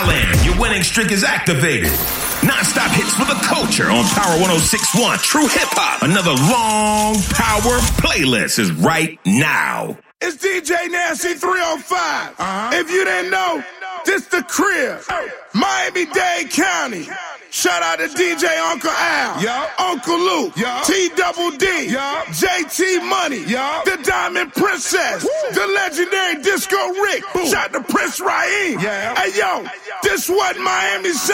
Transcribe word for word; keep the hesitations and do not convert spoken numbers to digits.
Thailand, your winning streak is activated. Non-stop hits for the culture on Power one oh six point one. True Hip Hop. Another long power playlist is right now. It's D J Nasty three oh five. Uh-huh. If you didn't know, this the crib. Miami-Dade County. Shout out to D J Uncle Al, yeah. Uncle Luke, yeah. T Double D, yeah. J T Money, yeah. The Diamond Princess, woo. The legendary Disco Rick. Boom. Shout out to Prince Raheem. Yeah. Hey yo, this what Miami